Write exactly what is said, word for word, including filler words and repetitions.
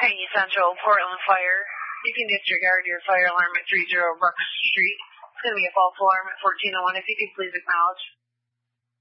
Peggy Central, Portland Fire. You can disregard your fire alarm at three zero Brooks Street. It's going to be a false alarm at fourteen oh one. If you could please acknowledge.